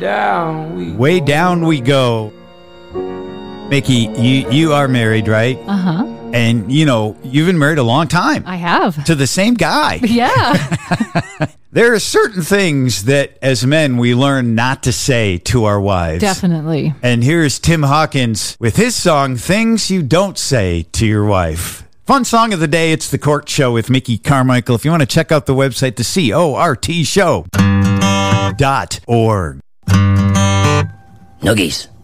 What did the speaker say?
Way down we go. Mickey, you are married, right? Uh-huh. And, you've been married a long time. I have. To the same guy. Yeah. There are certain things that, as men, we learn not to say to our wives. Definitely. And here's Tim Hawkins with his song, Things You Don't Say to Your Wife. Fun song of the day. It's The Court Show with Mickey Carmichael. If you want to check out the website, the CORTshow.org. Noogies.